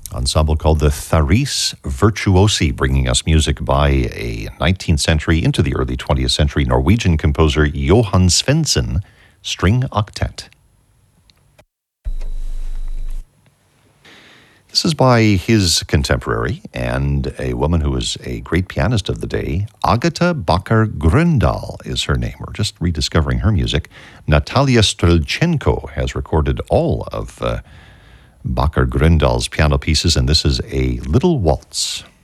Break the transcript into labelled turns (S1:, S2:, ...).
S1: ensemble called the Tharis Virtuosi, bringing us music by a 19th century into the early 20th century Norwegian composer Johan Svendsen, String Octet. This is by his contemporary and a woman who was a great pianist of the day. Agatha Bakker Grøndahl is her name. We're just rediscovering her music. Natalia Strelchenko has recorded all of Bakker Grøndahl's piano pieces, and this is a little waltz.